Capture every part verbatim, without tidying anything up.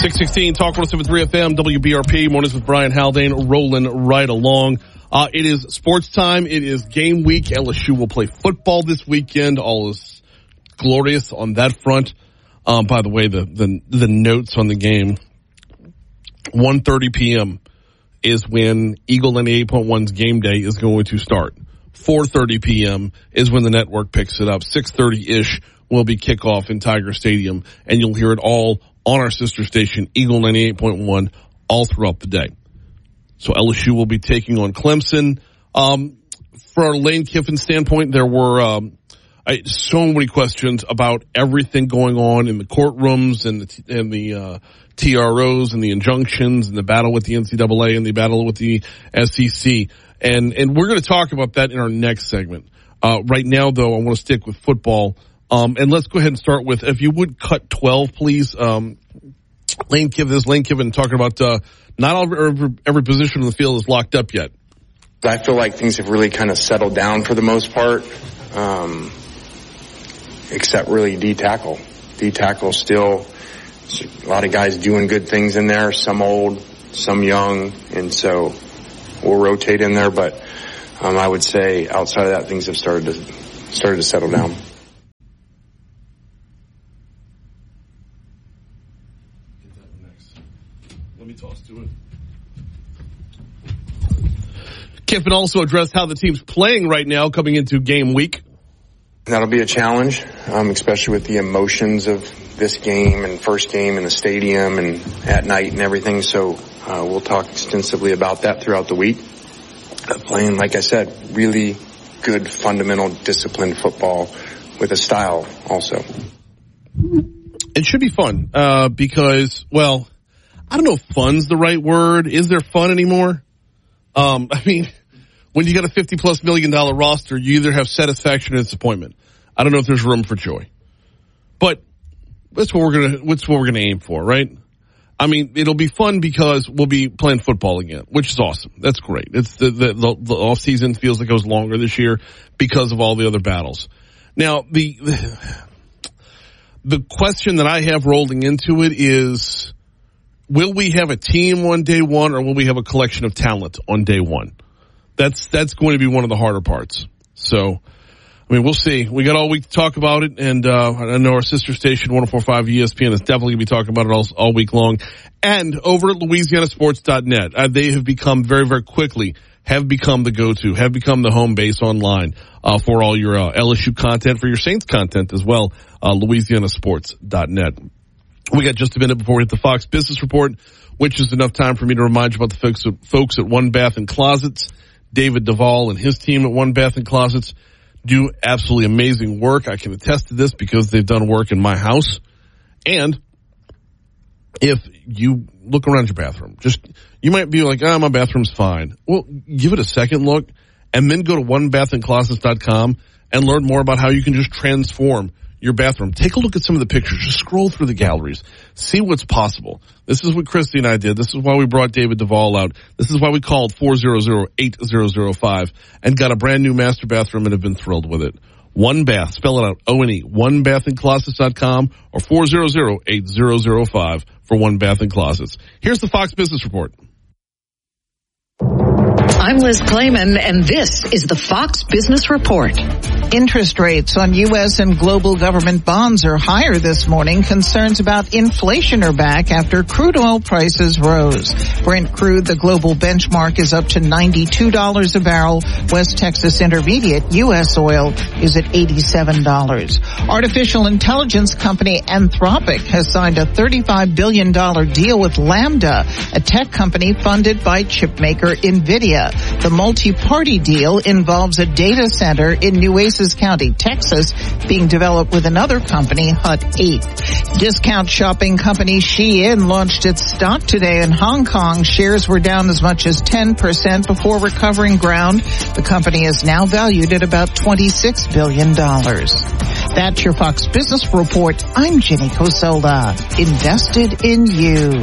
six sixteen, Talk one oh seven point three F M, W B R P, mornings with Brian Haldane, rolling right along. Uh, it is sports time. It is game week. L S U will play football this weekend. All is glorious on that front. Um, by the way, the, the, the notes on the game, one thirty p.m. is when Eagle ninety-eight point one's game day is going to start. four thirty p.m. is when the network picks it up. six thirty-ish will be kickoff in Tiger Stadium, and you'll hear it all on our sister station, Eagle ninety-eight point one, all throughout the day. So L S U will be taking on Clemson. Um, for a Lane Kiffin standpoint, there were um, I, so many questions about everything going on in the courtrooms and the, and the uh, T R Os and the injunctions and the battle with the N C double A and the battle with the S E C. And, and we're going to talk about that in our next segment. Uh, right now, though, I want to stick with football. Um, and let's go ahead and start with, if you would cut twelve, please. Um, Lane Kiffin, this Lane Kiffin talking about, uh, not all, every, every position in the field is locked up yet. I feel like things have really kind of settled down for the most part. Um, except really D tackle. D tackle still, a lot of guys doing good things in there, some old, some young, and so we'll rotate in there, but um, I would say outside of that, things have started to started to settle down. Let me toss to it. Kiffin also addressed how the team's playing right now coming into game week. That'll be a challenge, um, especially with the emotions of this game and first game in the stadium and at night and everything. So uh, we'll talk extensively about that throughout the week. Uh, playing, like I said, really good, fundamental, disciplined football with a style also. It should be fun uh, because, well, I don't know if fun's the right word. Is there fun anymore? Um, I mean, when you got a fifty plus million dollar roster, you either have satisfaction or disappointment. I don't know if there's room for joy, but that's what we're gonna. What's what we're gonna aim for, right? I mean, it'll be fun because we'll be playing football again, which is awesome. That's great. It's the the, the, the off season feels like it goes longer this year because of all the other battles. Now, the the, the question that I have rolling into it is, will we have a team on day one, or will we have a collection of talent on day one? That's that's going to be one of the harder parts. So, I mean, we'll see. We got all week to talk about it, and uh, I know our sister station, one oh four point five E S P N, is definitely going to be talking about it all, all week long. And over at Louisiana Sports dot net, uh, they have become very, very quickly, have become the go-to, have become the home base online uh, for all your uh, L S U content, for your Saints content as well, uh, Louisiana Sports dot net. We got just a minute before we hit the Fox Business Report, which is enough time for me to remind you about the folks, folks at One Bath and Closets. David Duvall and his team at One Bath and Closets do absolutely amazing work. I can attest to this because they've done work in my house. And if you look around your bathroom, just, you might be like, oh, my bathroom's fine. Well, give it a second look and then go to one bath and closets dot com and learn more about how you can just transform your bathroom. Take a look at some of the pictures. Just scroll through the galleries. See what's possible. This is what Christy and I did. This is why we brought David Duvall out. This is why we called four hundred, eight thousand five and got a brand new master bathroom and have been thrilled with it. One Bath. Spell it out. O N E. one bath and closets dot com or four hundred, eight thousand five for One Bath and Closets. Here's the Fox Business Report. I'm Liz Klayman, and this is the Fox Business Report. Interest rates on U S and global government bonds are higher this morning. Concerns about inflation are back after crude oil prices rose. Brent crude, the global benchmark, is up to ninety-two dollars a barrel. West Texas Intermediate, U S oil, is at eighty-seven dollars. Artificial intelligence company Anthropic has signed a thirty-five billion dollars deal with Lambda, a tech company funded by chipmaker NVIDIA. The multi-party deal involves a data center in Nueces County, Texas, being developed with another company, Hut eight. Discount shopping company Shein launched its stock today in Hong Kong. Shares were down as much as ten percent before recovering ground. The company is now valued at about twenty-six billion dollars. That's your Fox Business Report. I'm Jenny Cosola. Invested in you.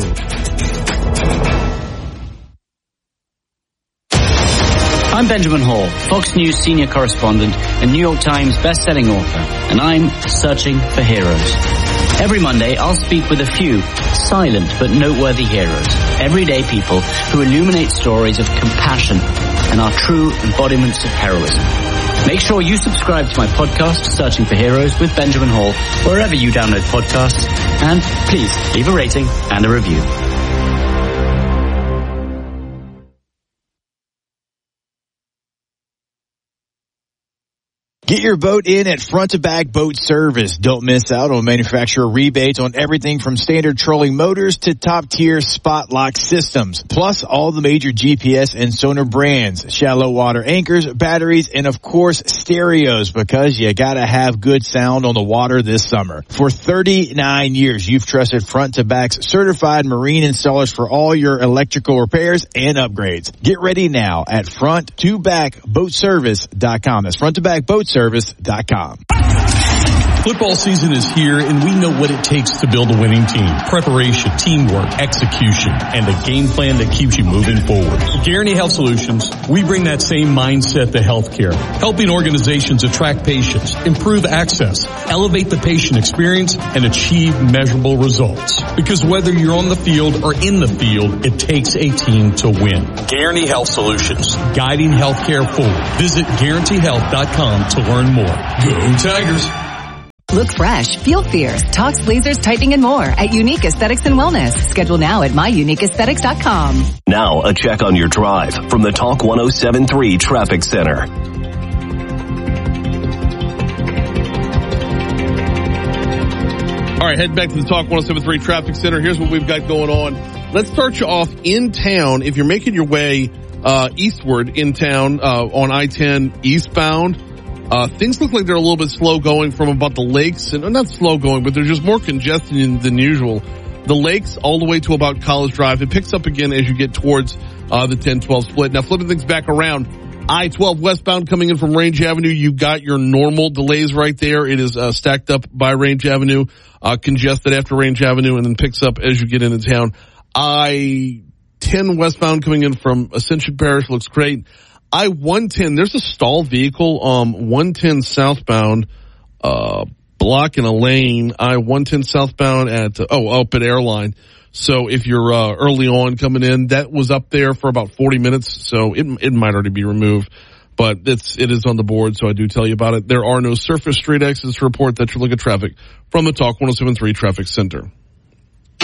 I'm Benjamin Hall, Fox News senior correspondent and New York Times best-selling author, and I'm searching for heroes. Every Monday, I'll speak with a few silent but noteworthy heroes, everyday people who illuminate stories of compassion and are true embodiments of heroism. Make sure you subscribe to my podcast, Searching for Heroes with Benjamin Hall, wherever you download podcasts, and please leave a rating and a review. Get your boat in at Front to Back Boat Service. Don't miss out on manufacturer rebates on everything from standard trolling motors to top-tier spot lock systems. Plus, all the major G P S and sonar brands, shallow water anchors, batteries, and of course, stereos, because you gotta have good sound on the water this summer. For thirty-nine years, you've trusted Front to Back's certified marine installers for all your electrical repairs and upgrades. Get ready now at front to back boat service dot com. That's front to back boat service dot com. Football season is here, and we know what it takes to build a winning team. Preparation, teamwork, execution, and a game plan that keeps you moving forward. At Guaranty Health Solutions, we bring that same mindset to healthcare, helping organizations attract patients, improve access, elevate the patient experience, and achieve measurable results. Because whether you're on the field or in the field, it takes a team to win. Guaranty Health Solutions, guiding healthcare forward. Visit guaranty health dot com to learn more. Go Tigers! Look fresh, feel fierce, talks, lasers, tightening, and more at Unique Aesthetics and Wellness. Schedule now at my unique aesthetics dot com. Now, a check on your drive from the Talk one oh seven point three Traffic Center. All right, head back to the Talk one oh seven point three Traffic Center. Here's what we've got going on. Let's start you off in town. If you're making your way uh eastward in town uh on I ten eastbound, Uh, things look like they're a little bit slow going from about the lakes, and not slow going, but there's just more congestion than usual. The lakes all the way to about College Drive. It picks up again as you get towards uh, the ten twelve split. Now, flipping things back around, I twelve westbound coming in from Range Avenue, you got your normal delays right there. It is uh, stacked up by Range Avenue, uh, congested after Range Avenue, and then picks up as you get into town. I ten westbound coming in from Ascension Parish looks great. I one ten, there's a stalled vehicle, um, one ten southbound, uh, blocking a lane. I one ten southbound at, uh, oh, up at Airline. So if you're, uh, early on coming in, that was up there for about forty minutes. So it, it might already be removed, but it's, it is on the board. So I do tell you about it. There are no surface street exits to report that you look at traffic from the Talk one oh seven point three Traffic Center.